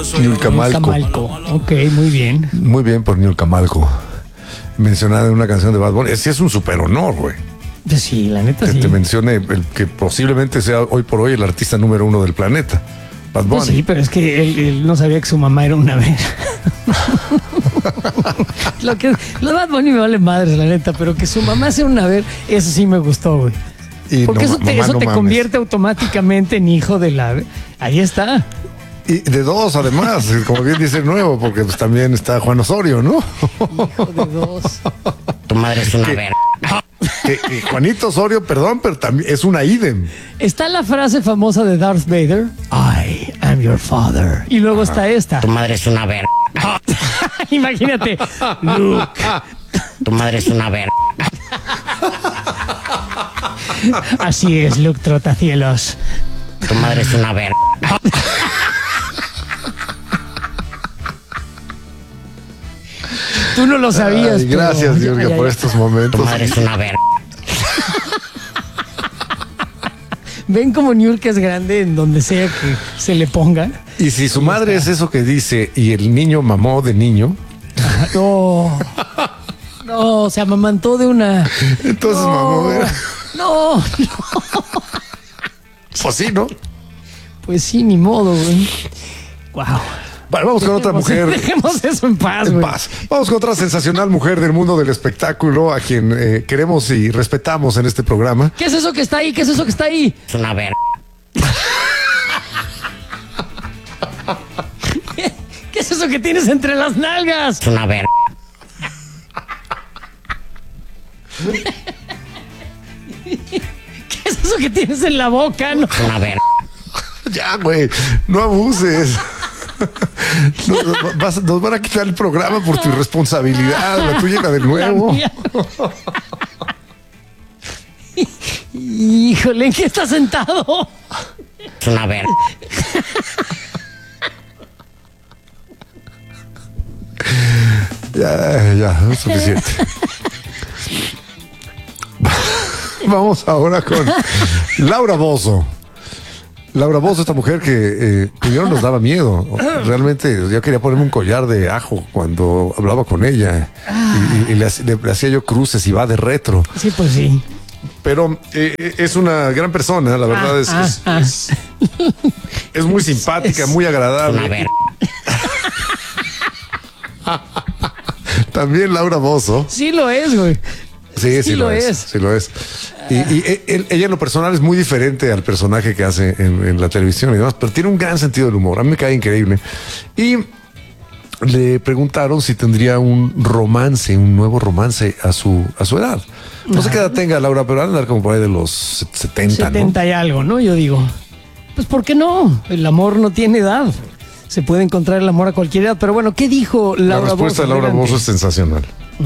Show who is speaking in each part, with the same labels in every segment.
Speaker 1: Niurka Malko.
Speaker 2: Malko. Ok, muy bien.
Speaker 1: Muy bien por Niurka Malko. Mencionada en una canción de Bad Bunny. Sí, es un super honor, güey.
Speaker 2: Sí, la neta
Speaker 1: Que
Speaker 2: sí.
Speaker 1: te mencione el que posiblemente sea hoy por hoy el artista número 1 del planeta. Bad Bunny.
Speaker 2: Pues sí, pero es que él no sabía que su mamá era una vera. Lo de Bad Bunny me vale madres, la neta, pero que su mamá sea una vera, eso sí me gustó, güey.
Speaker 1: Y
Speaker 2: Porque
Speaker 1: no,
Speaker 2: eso te
Speaker 1: mamá, no mames.
Speaker 2: convierte automáticamente en hijo de la... Ahí está.
Speaker 1: Y de dos, además, como bien dice el nuevo, porque pues también está Juan Osorio, ¿no?
Speaker 2: Hijo de dos.
Speaker 3: Tu madre es una verga.
Speaker 1: Que Juanito Osorio, perdón, pero también es una idem.
Speaker 2: Está la frase famosa de Darth Vader, I am your father. Y luego está esta.
Speaker 3: Tu madre es una verga.
Speaker 2: Imagínate, Luke.
Speaker 3: Tu madre es una verga.
Speaker 2: Así es, Luke Trotacielos.
Speaker 3: Tu madre es una verga.
Speaker 2: Tú no lo sabías.
Speaker 1: Ay, gracias,
Speaker 2: pero...
Speaker 1: Niurka, por estos
Speaker 3: Tu
Speaker 1: momentos.
Speaker 3: madre es una verga.
Speaker 2: Ven como Niurka es grande en donde sea que se le ponga.
Speaker 1: Y si su madre es eso que dice y el niño mamó de niño,
Speaker 2: No. No, se amamantó de una.
Speaker 1: entonces
Speaker 2: No.
Speaker 1: mamó.
Speaker 2: No.
Speaker 1: Pues sí, ¿no?
Speaker 2: Pues sí, ni modo, güey. Wow.
Speaker 1: Vale, vamos con otra mujer.
Speaker 2: Dejemos eso en paz,
Speaker 1: En
Speaker 2: güey.
Speaker 1: paz. Vamos con otra sensacional mujer del mundo del espectáculo, a quien queremos y respetamos en este programa.
Speaker 2: ¿Qué es eso que está ahí? ¿Qué es eso que está ahí?
Speaker 3: Es una verga.
Speaker 2: ¿Qué es eso que tienes entre las nalgas?
Speaker 3: Es una verga.
Speaker 2: ¿Qué es eso que tienes en la boca? No.
Speaker 3: Es una verga.
Speaker 1: Ya, güey, no abuses. Nos van a quitar el programa por tu irresponsabilidad, la tuya y la de nuevo.
Speaker 2: La mía. Híjole, ¿en qué estás sentado?
Speaker 3: Es una verga.
Speaker 1: Ya, es suficiente. Vamos ahora con Laura Bozzo. Laura Bozzo, esta mujer que primero nos daba miedo. Realmente yo quería ponerme un collar de ajo cuando hablaba con ella. Y le hacía yo cruces y va de retro.
Speaker 2: Sí, pues sí.
Speaker 1: Pero es una gran persona, la verdad es muy simpática, muy
Speaker 3: Es una
Speaker 1: agradable.
Speaker 3: verga.
Speaker 1: También Laura Bozzo.
Speaker 2: Sí lo es, güey.
Speaker 1: Sí lo es. Sí lo es. Ella en lo personal es muy diferente al personaje que hace en la televisión y demás, pero tiene un gran sentido del humor. A mí me cae increíble. Y le preguntaron si tendría un nuevo romance a su edad. No sé qué edad tenga Laura, pero va a andar como por ahí de los 70,
Speaker 2: 70 y algo, ¿no? Yo digo, pues ¿por qué no? El amor no tiene edad. Se puede encontrar el amor a cualquier edad. Pero bueno, ¿qué dijo
Speaker 1: ¿no? La
Speaker 2: Laura
Speaker 1: respuesta de
Speaker 2: Bozzo?
Speaker 1: Laura
Speaker 2: Adelante.
Speaker 1: Bozzo es sensacional.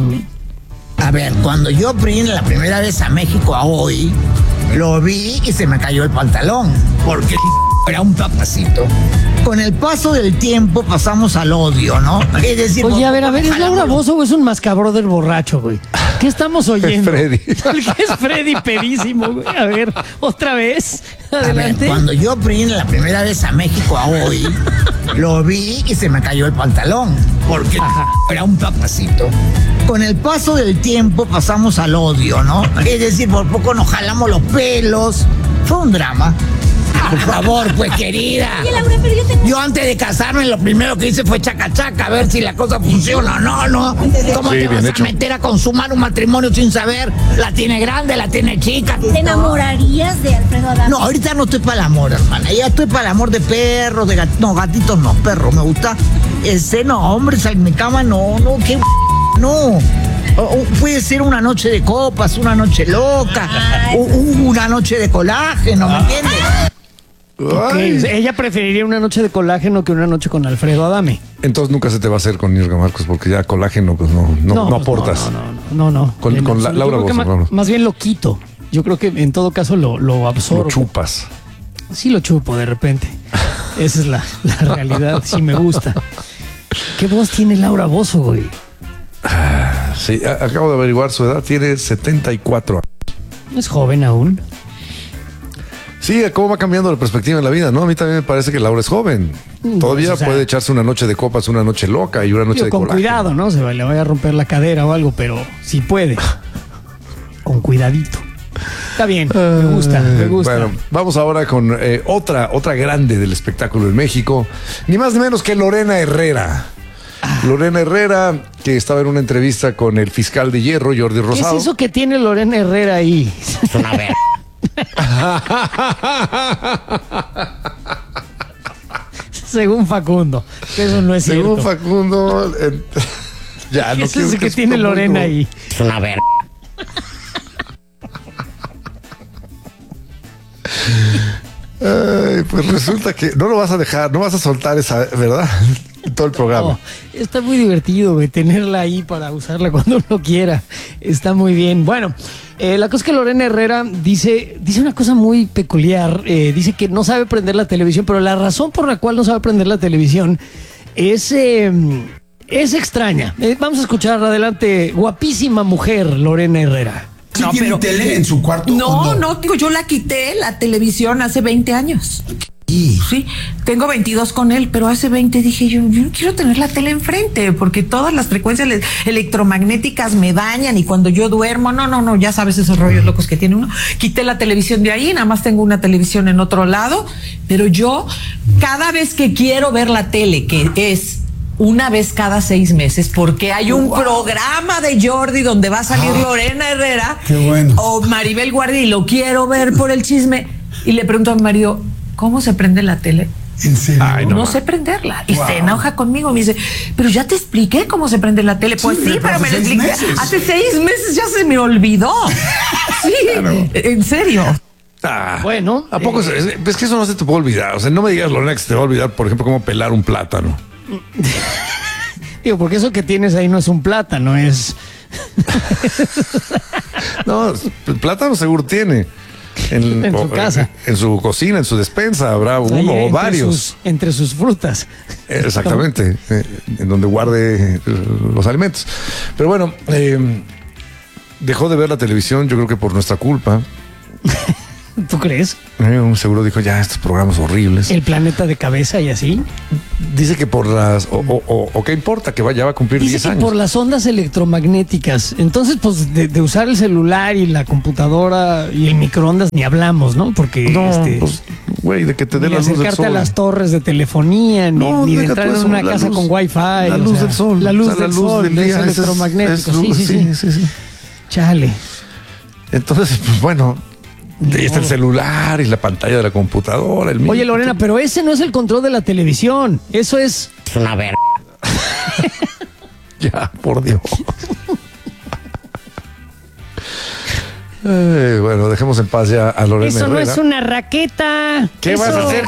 Speaker 4: A ver, cuando yo vine la primera vez a México a hoy, lo vi y se me cayó el pantalón, porque era un papacito. Con el paso del tiempo pasamos al odio, ¿no? Es decir,
Speaker 2: Oye, a ver, ¿es
Speaker 4: ojalá
Speaker 2: Laura
Speaker 4: no lo-
Speaker 2: Bozzo o es un mascabroder borracho, güey? ¿Qué estamos oyendo?
Speaker 1: Freddy.
Speaker 2: ¿Qué es Freddy pedísimo, güey? A ver, otra vez.
Speaker 4: A ver,
Speaker 2: Adelante.
Speaker 4: cuando yo vine la primera vez a México a hoy, lo vi y se me cayó el pantalón, porque era un papacito. Con el paso del tiempo pasamos al odio, ¿no? Es decir, por poco nos jalamos los pelos. Fue un drama. Por favor, pues, querida. Yo antes de casarme, lo primero que hice fue chaca chaca, a ver si la cosa funciona. No. ¿Cómo
Speaker 1: Sí,
Speaker 4: te
Speaker 1: bien
Speaker 4: vas
Speaker 1: hecho.
Speaker 4: a meter a consumar un matrimonio sin saber? La tiene grande, la tiene chica.
Speaker 5: ¿Te enamorarías de Alfredo Adame?
Speaker 4: No, ahorita no estoy para el amor, hermana. Ya estoy para el amor de perros, de gatitos. No, gatitos no, perros. Me gusta. No, hombres en mi cama, no, qué no. Puede ser una noche de copas, una noche loca, una noche de colágeno, ¿me entiendes?
Speaker 2: Ok,
Speaker 1: Ay.
Speaker 2: ella preferiría una noche de colágeno que una noche con Alfredo Adame.
Speaker 1: Entonces nunca se te va a hacer con Niurka Marcos porque ya colágeno pues no
Speaker 2: pues
Speaker 1: aportas.
Speaker 2: No.
Speaker 1: Con
Speaker 2: En absoluto.
Speaker 1: Laura
Speaker 2: Yo creo que
Speaker 1: Bozzo, vamos.
Speaker 2: más bien lo quito. Yo creo que en todo caso lo absorbo.
Speaker 1: Lo chupas.
Speaker 2: Sí lo chupo de repente. Esa es la realidad. Sí me gusta. ¿Qué voz tiene Laura Bozzo, güey?
Speaker 1: Sí, acabo de averiguar su edad, tiene 74 años.
Speaker 2: Es joven aún.
Speaker 1: Sí, cómo va cambiando la perspectiva en la vida, ¿no? A mí también me parece que Laura es joven. Todavía
Speaker 2: o sea,
Speaker 1: puede echarse una noche de copas, una noche loca y una noche de
Speaker 2: con
Speaker 1: colágeno.
Speaker 2: cuidado, ¿no? Le vaya a romper la cadera o algo, pero si puede. Con cuidadito. Está bien, me gusta.
Speaker 1: Bueno, vamos ahora con otra grande del espectáculo en México. Ni más ni menos que Lorena Herrera. Lorena Herrera, que estaba en una entrevista con el fiscal de Hierro, Jordi
Speaker 2: ¿Qué
Speaker 1: Rosado.
Speaker 2: es eso que tiene Lorena Herrera ahí?
Speaker 3: Es una verga.
Speaker 2: Según Facundo. Eso no es
Speaker 1: Según
Speaker 2: cierto.
Speaker 1: Facundo, ya no
Speaker 2: ¿Qué es
Speaker 1: quiero
Speaker 2: eso que
Speaker 1: se
Speaker 2: tiene
Speaker 1: ponga muy
Speaker 2: Lorena
Speaker 1: como-
Speaker 2: ahí?
Speaker 3: Es una verga.
Speaker 1: Ay, pues resulta que no lo vas a dejar, no vas a soltar esa, ¿verdad? Todo el programa.
Speaker 2: Oh, está muy divertido, güey, tenerla ahí para usarla cuando uno quiera. Está muy bien. Bueno, la cosa es que Lorena Herrera dice una cosa muy peculiar. Dice que no sabe prender la televisión, pero la razón por la cual no sabe prender la televisión es extraña. Vamos a escuchar adelante. Guapísima mujer, Lorena Herrera.
Speaker 6: ¿Sí tiene tele en su cuarto?
Speaker 7: No, digo, yo la quité, la televisión, hace 20 años.
Speaker 6: Y
Speaker 7: Sí, tengo 22 con él, pero hace 20 dije yo no quiero tener la tele enfrente porque todas las frecuencias electromagnéticas me dañan y cuando yo duermo, no, ya sabes esos rollos locos que tiene uno. Quité la televisión de ahí, nada más tengo una televisión en otro lado, pero yo cada vez que quiero ver la tele, que es una vez cada 6 meses, porque hay un programa de Jordi donde va a salir Lorena Herrera
Speaker 6: Qué bueno.
Speaker 7: o Maribel Guardia y lo quiero ver por el chisme y le pregunto a mi marido, ¿cómo se prende la tele?
Speaker 6: en serio.
Speaker 1: Ay,
Speaker 7: No sé prenderla. Y
Speaker 6: Wow.
Speaker 7: se enoja conmigo. Me dice, pero ya te expliqué cómo se prende la tele. Pues
Speaker 6: Sí,
Speaker 7: sí, pero me lo
Speaker 6: hace 6
Speaker 7: expliqué.
Speaker 6: meses.
Speaker 7: Hace 6 meses ya se me olvidó. Sí, en serio.
Speaker 1: Ah,
Speaker 2: Bueno,
Speaker 1: ¿a poco? Es que eso no se te puede olvidar. O sea, no me digas, Lorena, que se te va a olvidar, por ejemplo, cómo pelar un plátano.
Speaker 2: digo, porque eso que tienes ahí no es un plátano, es...
Speaker 1: No, el plátano seguro tiene.
Speaker 2: En su casa.
Speaker 1: En su cocina, en su despensa, habrá uno
Speaker 2: ahí
Speaker 1: o
Speaker 2: entre
Speaker 1: varios.
Speaker 2: entre sus frutas.
Speaker 1: Exactamente, en donde guarde los alimentos. Pero bueno, dejó de ver la televisión, yo creo que por nuestra culpa.
Speaker 2: ¿Tú crees?
Speaker 1: Seguro dijo, ya, estos programas horribles.
Speaker 2: El planeta de cabeza y así.
Speaker 1: Dice que por las... O qué importa, que ya va a cumplir
Speaker 2: Dice
Speaker 1: 10
Speaker 2: que
Speaker 1: años.
Speaker 2: por las ondas electromagnéticas. Entonces, pues, de usar el celular y la computadora y el microondas ni hablamos, ¿no? Porque,
Speaker 1: No, pues, güey, de que te dé
Speaker 2: ni
Speaker 1: la luz del
Speaker 2: acercarte a
Speaker 1: sol.
Speaker 2: las torres de telefonía,
Speaker 1: No,
Speaker 2: ni de
Speaker 1: deja
Speaker 2: entrar
Speaker 1: tú
Speaker 2: en
Speaker 1: eso,
Speaker 2: una
Speaker 1: la
Speaker 2: casa
Speaker 1: luz-
Speaker 2: con wifi.
Speaker 1: La
Speaker 2: o
Speaker 1: luz
Speaker 2: sea,
Speaker 1: del sol.
Speaker 2: La luz
Speaker 1: O sea,
Speaker 2: del sol,
Speaker 1: del
Speaker 2: es
Speaker 1: día, ese
Speaker 2: electromagnético.
Speaker 1: es luz, sí.
Speaker 2: Chale.
Speaker 1: Entonces, pues, bueno, ahí está el celular y la pantalla de la computadora.
Speaker 2: Oye, Lorena, pero ese no es el control de la televisión. Eso es...
Speaker 3: Es una verga.
Speaker 1: Ya, por Dios. Bueno, dejemos en paz ya a Lorena
Speaker 2: Eso no
Speaker 1: Herrera.
Speaker 2: es una raqueta.
Speaker 1: ¿Qué
Speaker 2: Eso-
Speaker 1: vas a hacer?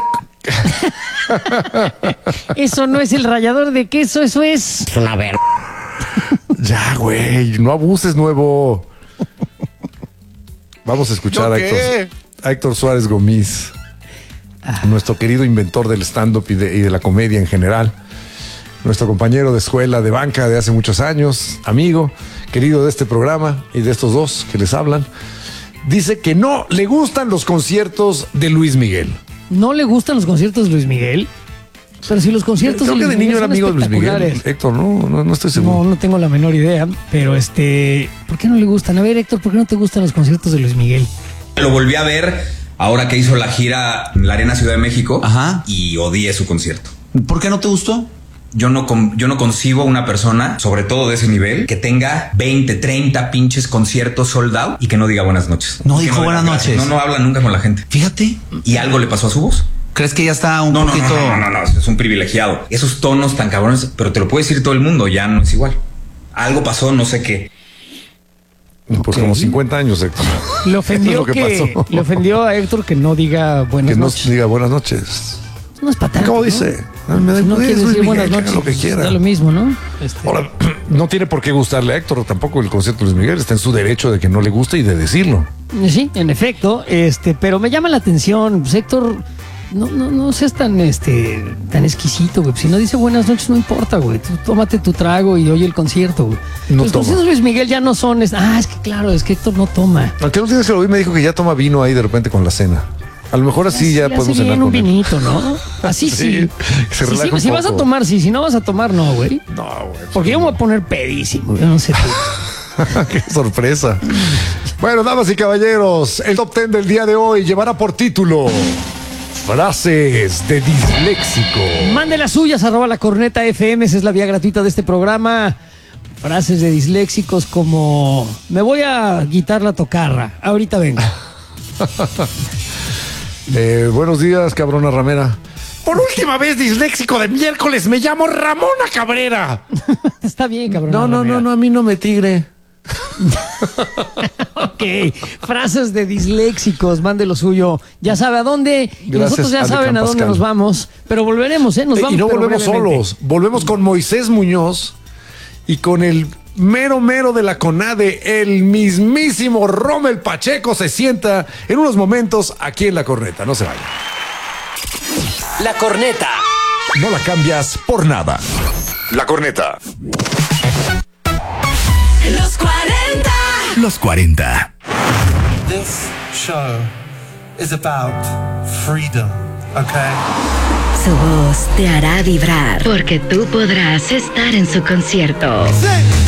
Speaker 2: Eso no es el rallador de queso, eso es...
Speaker 3: Es una verga.
Speaker 1: Ya, güey, no abuses, nuevo. Vamos a escuchar a Héctor Suárez Gómez, nuestro querido inventor del stand-up y de la comedia en general. Nuestro compañero de escuela, de banca de hace muchos años, amigo, querido de este programa y de estos dos que les hablan. Dice que no le gustan los conciertos de Luis Miguel.
Speaker 2: ¿No le gustan los conciertos de Luis Miguel? Pero si los conciertos
Speaker 1: Creo que de
Speaker 2: Luis
Speaker 1: niño
Speaker 2: Miguel
Speaker 1: era
Speaker 2: son
Speaker 1: amigo de Luis Miguel.
Speaker 2: espectaculares.
Speaker 1: Héctor, no estoy seguro.
Speaker 2: No tengo la menor idea, pero ¿por qué no le gustan? A ver, Héctor, ¿por qué no te gustan los conciertos de Luis Miguel?
Speaker 8: Lo volví a ver ahora que hizo la gira en la Arena Ciudad de México.
Speaker 9: Ajá.
Speaker 8: Y odié su concierto.
Speaker 9: ¿Por qué no te gustó?
Speaker 8: Yo no concibo una persona, sobre todo de ese nivel, que tenga 20, 30 pinches conciertos sold out y que no diga buenas noches.
Speaker 9: No
Speaker 8: Que
Speaker 9: dijo
Speaker 8: dé
Speaker 9: buenas
Speaker 8: las gracias.
Speaker 9: noches.
Speaker 8: No habla nunca con la gente.
Speaker 9: Fíjate.
Speaker 8: ¿Y algo le pasó a su voz?
Speaker 9: ¿Crees que ya está un
Speaker 8: No,
Speaker 9: poquito...
Speaker 8: no, es un privilegiado. Esos tonos tan cabrones, pero te lo puede decir todo el mundo, ya no es igual. Algo pasó, no sé qué.
Speaker 1: Pues como 50 años, Héctor.
Speaker 2: Le ofendió,
Speaker 1: Eso es lo que pasó.
Speaker 2: le ofendió a Héctor que no diga buenas
Speaker 1: Que no
Speaker 2: noches.
Speaker 1: diga buenas noches.
Speaker 2: No es para tanto,
Speaker 1: ¿Cómo
Speaker 2: ¿no?
Speaker 1: dice? Me da
Speaker 2: Si no
Speaker 1: igual,
Speaker 2: quiere
Speaker 1: es Luis
Speaker 2: decir buenas
Speaker 1: Miguel, que haga
Speaker 2: noches,
Speaker 1: lo que
Speaker 2: pues,
Speaker 1: quiera.
Speaker 2: da lo mismo, ¿no?
Speaker 1: Ahora, no tiene por qué gustarle a Héctor tampoco el concierto de Luis Miguel. Está en su derecho de que no le guste y de decirlo.
Speaker 2: Sí, en efecto, pero me llama la atención, pues, Héctor, no seas tan exquisito, güey. Si no dice buenas noches, no importa, güey. Tú tómate tu trago y oye el concierto, güey.
Speaker 1: No
Speaker 2: Los
Speaker 1: toma.
Speaker 2: conciertos de Luis Miguel ya no son, es que claro, es que Héctor no toma.
Speaker 1: Aunque no tienes que lo vi, me dijo que ya toma vino ahí de repente con la cena. A lo mejor así ya podemos cenar
Speaker 2: un
Speaker 1: con él.
Speaker 2: vinito, ¿no? Así sí.
Speaker 1: Se relaja un
Speaker 2: Si vas a
Speaker 1: poco.
Speaker 2: tomar, sí. Si no vas a tomar, no, güey.
Speaker 1: No, güey.
Speaker 2: Porque yo me voy a poner pedísimo. Yo no sé tú.
Speaker 1: Qué sorpresa. Bueno, damas y caballeros, el top 10 del día de hoy llevará por título Frases de disléxico.
Speaker 2: Mande las suyas, @lacorneta.fm, esa es la vía gratuita de este programa. Frases de disléxicos como: me voy a quitar la tocarra, ahorita vengo.
Speaker 1: Buenos días, cabrona ramera. Por última vez, disléxico de miércoles, me llamo Ramona Cabrera.
Speaker 2: Está bien, cabrón.
Speaker 1: No, a mí no me tigre.
Speaker 2: Ok, frases de disléxicos, mande lo suyo. Ya sabe a dónde. Y
Speaker 1: Gracias,
Speaker 2: nosotros ya
Speaker 1: Ale
Speaker 2: saben a dónde
Speaker 1: Pascal.
Speaker 2: nos vamos. Pero volveremos, nos vamos.
Speaker 1: Y no
Speaker 2: pero
Speaker 1: volvemos
Speaker 2: brevemente.
Speaker 1: solos, volvemos con Moisés Muñoz y con el mero de la CONADE, el mismísimo Rommel Pacheco se sienta en unos momentos aquí en La Corneta. No se vayan.
Speaker 10: La Corneta.
Speaker 1: No la cambias por nada. La Corneta.
Speaker 10: Los 40.
Speaker 6: Los 40.
Speaker 11: This show is about freedom, okay?
Speaker 12: Su voz te hará vibrar porque tú podrás estar en su concierto.
Speaker 11: Sí.